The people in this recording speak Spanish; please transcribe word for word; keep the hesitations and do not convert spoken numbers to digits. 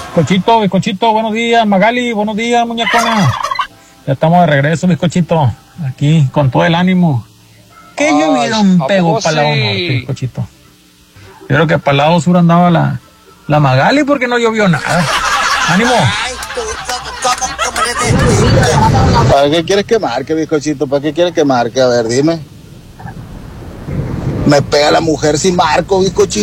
Bizcochito, bizcochito, buenos días. Magali, buenos días, muñecona. Ya estamos de regreso, bizcochito. Aquí, con todo el ánimo. ¿Qué llovido un pego para el lado norte, bizcochito? Yo creo que para el lado sur andaba la, la Magali porque no llovió nada. ¡Ánimo! ¿Para qué quieres que marque, bizcochito? ¿Para qué quieres que marque? A ver, dime. Me pega la mujer si marco, bizcochito.